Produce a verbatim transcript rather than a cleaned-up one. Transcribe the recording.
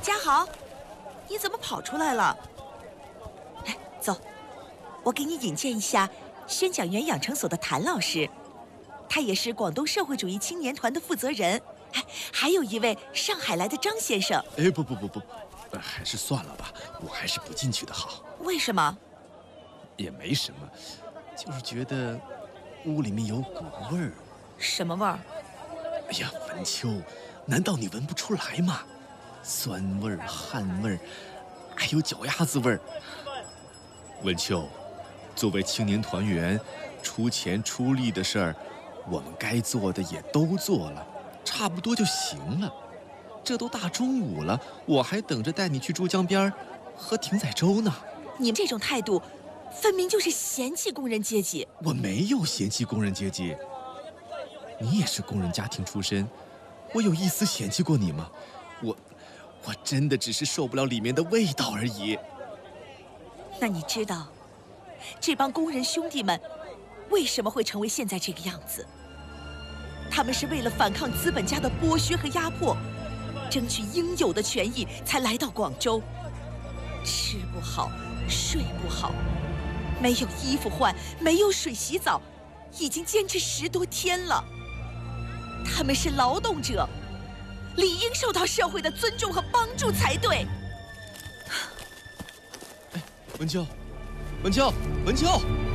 嘉豪，你怎么跑出来了？哎，走，我给你引荐一下宣讲园养成所的谭老师，他也是广东社会主义青年团的负责人。哎，还有一位上海来的张先生。 哎，不不不不，呃，还是算了吧，我还是不进去的好。 为什么？ 也没什么，就是觉得屋里面有股味儿。 什么味儿？ 哎呀，文秋，难道你闻不出来吗？酸味儿、汗味儿，还有脚丫子味儿。文秋，作为青年团员，出钱出力的事儿，我们该做的也都做了，差不多就行了。这都大中午了，我还等着带你去珠江边喝艇仔粥呢。 你们这种态度，分明就是嫌弃工人阶级。 我没有嫌弃工人阶级，你也是工人家庭出身，我有一丝嫌弃过你吗？我，我真的只是受不了里面的味道而已。 那你知道，这帮工人兄弟们为什么会成为现在这个样子？他们是为了反抗资本家的剥削和压迫，争取应有的权益，才来到广州。吃不好，睡不好，没有衣服换，没有水洗澡，已经坚持十多天了。他们是劳动者，理应受到社会的尊重和帮助才对。 哎，文秋，文秋，文秋。